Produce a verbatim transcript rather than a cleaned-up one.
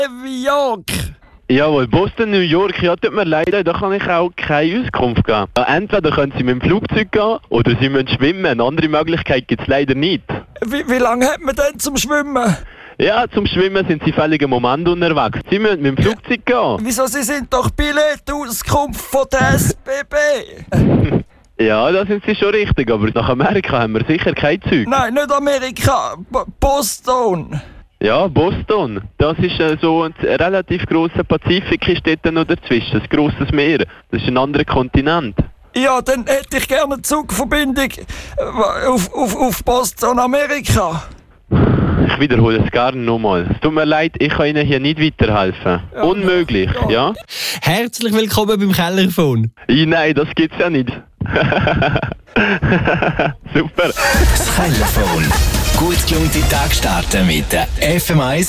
New York. Jawohl, Boston, New York, ja, tut mir leid, da kann ich auch keine Auskunft geben. Entweder können Sie mit dem Flugzeug gehen oder Sie müssen schwimmen. Eine andere Möglichkeit gibt es leider nicht. Wie, wie lange hat man denn zum Schwimmen? Ja, zum Schwimmen sind Sie völlig im Moment unterwegs. Sie müssen mit dem Flugzeug gehen. Wieso, Sie sind doch Billettauskunft von der S B B. Ja, da sind Sie schon richtig, aber nach Amerika haben wir sicher kein Zeug. Nein, nicht Amerika, B Boston. Ja, Boston. Das ist äh, so ein relativ grosser Pazifik, ist dort noch dazwischen, ein grosses Meer. Das ist ein anderer Kontinent. Ja, dann hätte ich gerne eine Zugverbindung äh, auf, auf, auf Boston, Amerika. Ich wiederhole es gerne nochmal. Es tut mir leid, ich kann Ihnen hier nicht weiterhelfen. Ja, Unmöglich, ja. ja? Herzlich willkommen beim Kellerphone. I, nein, das gibt's ja nicht. Super. Das Kellerphone. Gut gelaunte Tag starten mit der F M eins